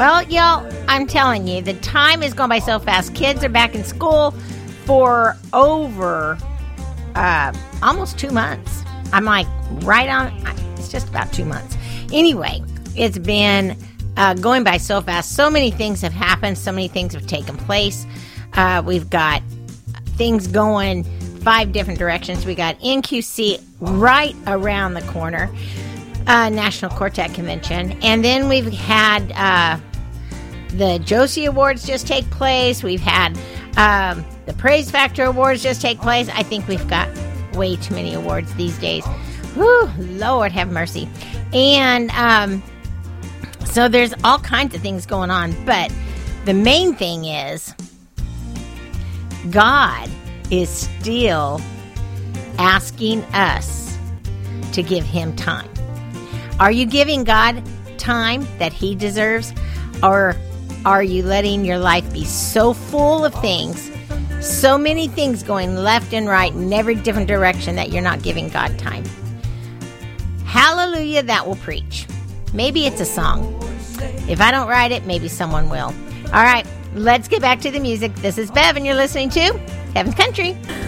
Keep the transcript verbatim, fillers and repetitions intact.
Well, y'all, I'm telling you, the time is going by so fast. Kids are back in school for over uh, almost two months. I'm like right on, it's just about two months. Anyway, it's been uh, going by so fast. So many things have happened. So many things have taken place. Uh, we've got things going five different directions. We got N Q C right around the corner. Uh, National Quartet Convention. And then we've had uh, the Josie Awards just take place. We've had um, the Praise Factor Awards just take place. I think we've got way too many awards these days. Whew, Lord have mercy. And um, so there's all kinds of things going on. But the main thing is God is still asking us to give him time. Are you giving God time that he deserves? Or are you letting your life be so full of things, so many things going left and right in every different direction that you're not giving God time? Hallelujah, that will preach. Maybe it's a song. If I don't write it, maybe someone will. All right, let's get back to the music. This is Bev, and you're listening to Heaven's Country.